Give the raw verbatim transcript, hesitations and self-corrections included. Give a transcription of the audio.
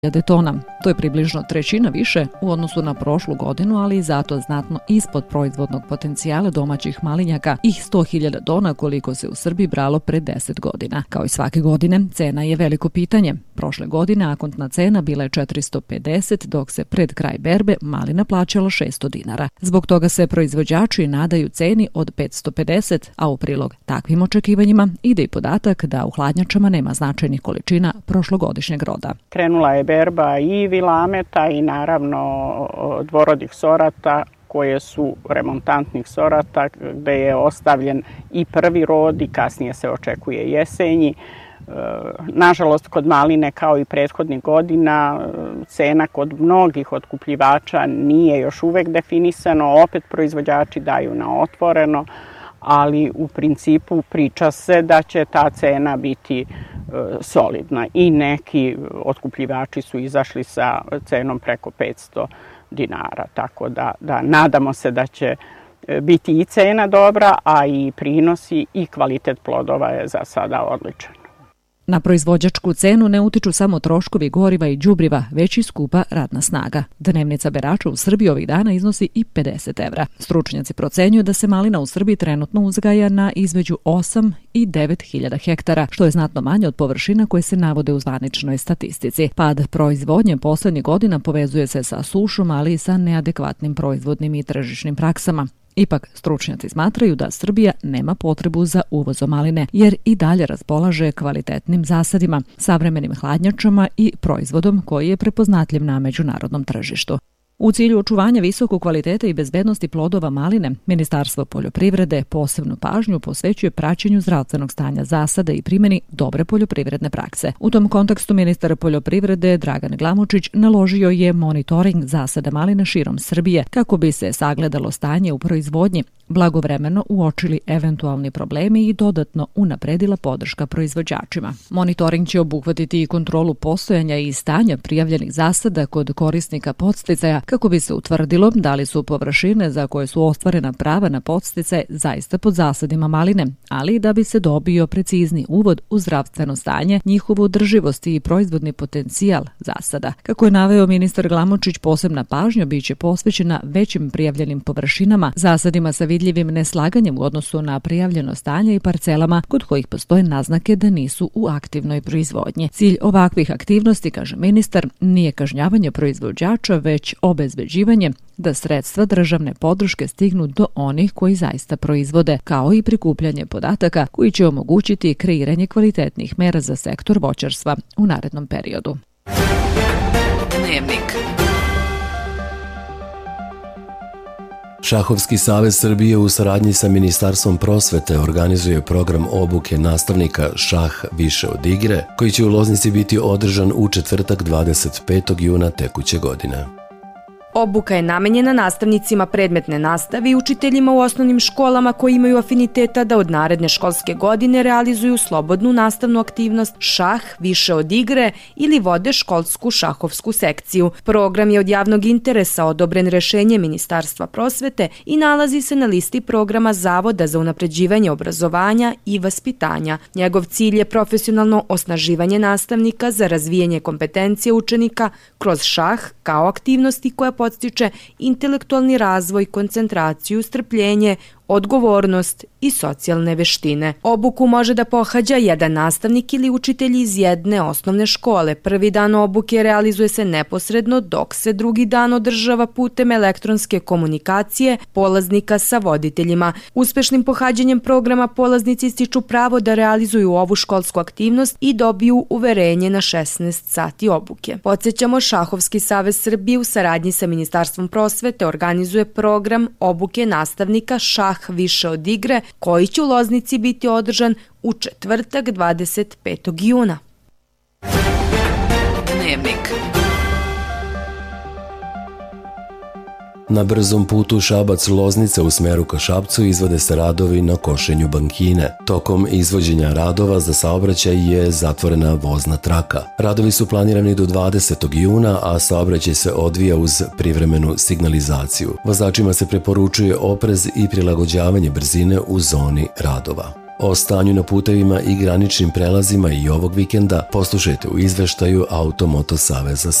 hiljada tona. To je približno trećina više u odnosu na prošlu godinu, ali i zato znatno ispod proizvodnog potencijala domaćih malinjaka i sto hiljada tona koliko se u Srbiji bralo pre deset godina. Kao i svake godine, cena je veliko pitanje. Prošle godine akontna cena bila je četiristo pedeset, dok se pred kraj berbe malina plaćala šesto dinara. Zbog toga se proizvođači nadaju ceni od petsto pedeset, a u prilog takvim očekivanjima ide i podatak da u hladnjačama nema značajnih količina prošlogodišnjeg roda. Krenula je berba i vilameta i naravno dvorodih sorata koje su remontantnih sorata gde je ostavljen i prvi rod i kasnije se očekuje jesenji. Nažalost, kod maline kao i prethodnih godina cena kod mnogih otkupljivača nije još uvek definisano, opet proizvođači daju na otvoreno, ali u principu priča se da će ta cena biti solidna i neki otkupljivači su izašli sa cenom preko petsto dinara, tako da, da nadamo se da će biti i cena dobra, a i prinosi i kvalitet plodova je za sada odličan. Na proizvođačku cenu ne utiču samo troškovi goriva i đubriva, već i skupa radna snaga. Dnevnica berača u Srbiji ovih dana iznosi i pedeset evra. Stručnjaci procenjuju da se malina u Srbiji trenutno uzgaja na između osam i devet hiljada hektara, što je znatno manje od površina koje se navode u zvaničnoj statistici. Pad proizvodnje poslednjih godina povezuje se sa sušom, ali i sa neadekvatnim proizvodnim i tržišnim praksama. Ipak, stručnjaci smatraju da Srbija nema potrebu za uvozom maline, jer i dalje raspolaže kvalitetnim zasadima, savremenim hladnjačama i proizvodom koji je prepoznatljiv na međunarodnom tržištu. U cilju očuvanja visokog kvaliteta i bezbednosti plodova maline, Ministarstvo poljoprivrede posebnu pažnju posvećuje praćenju zdravstvenog stanja zasada i primjeni dobre poljoprivredne prakse. U tom kontekstu ministar poljoprivrede Dragan Glamočić naložio je monitoring zasada maline širom Srbije kako bi se sagledalo stanje u proizvodnji, blagovremeno uočili eventualni problemi i dodatno unapredila podrška proizvođačima. Monitoring će obuhvatiti i kontrolu postojanja i stanja prijavljenih zasada kod korisnika podsticaja kako bi se utvrdilo da li su površine za koje su ostvarena prava na podsticaje zaista pod zasadima maline, ali i da bi se dobio precizni uvod u zdravstveno stanje, njihovu održivost i proizvodni potencijal zasada. Kako je naveo ministar Glamočić, posebna pažnja biće posvećena većim prijavljenim površinama, zasadima sa vidljivim neslaganjem u odnosu na prijavljeno stanje i parcelama kod kojih postoje naznake da nisu u aktivnoj proizvodnji. Cilj ovakvih aktivnosti, kaže ministar, nije kažnjavanje proizvođača, već obezbeđivanje da sredstva državne podrške stignu do onih koji zaista proizvode, kao i prikupljanje podataka koji će omogućiti kreiranje kvalitetnih mera za sektor voćarstva u narednom periodu. Dnevnik. Šahovski savez Srbije u saradnji sa Ministarstvom prosvete organizuje program obuke nastavnika Šah više od igre, koji će u Loznici biti održan u četvrtak dvadeset petog juna tekuće godine. Obuka je namenjena nastavnicima predmetne nastave i učiteljima u osnovnim školama koji imaju afiniteta da od naredne školske godine realizuju slobodnu nastavnu aktivnost šah više od igre ili vode školsku šahovsku sekciju. Program je od javnog interesa odobren rešenjem Ministarstva prosvete i nalazi se na listi programa Zavoda za unapređivanje obrazovanja i vaspitanja. Njegov cilj je profesionalno osnaživanje nastavnika za razvijanje kompetencije učenika kroz šah kao aktivnosti koja podstiče intelektualni razvoj, koncentraciju, strpljenje, odgovornost i socijalne veštine. Obuku može da pohađa jedan nastavnik ili učitelj iz jedne osnovne škole. Prvi dan obuke realizuje se neposredno, dok se drugi dan održava putem elektronske komunikacije polaznika sa voditeljima. Uspešnim pohađanjem programa polaznici stiču pravo da realizuju ovu školsku aktivnost i dobiju uverenje na šesnaest sati obuke. Podsjećamo, Šahovski savez Srbije u saradnji sa Ministarstvom prosvete organizuje program obuke nastavnika Šah više od igre, koji će u Loznici biti održan u četvrtak dvadeset petog juna. Dnevnik. Na brzom putu Šabac-Loznica u smeru ka Šapcu izvode se radovi na košenju bankine. Tokom izvođenja radova za saobraćaj je zatvorena vozna traka. Radovi su planirani do dvadesetog juna, a saobraćaj se odvija uz privremenu signalizaciju. Vozačima se preporučuje oprez i prilagođavanje brzine u zoni radova. O stanju na putevima i graničnim prelazima i ovog vikenda poslušajte u izveštaju Automoto Saveza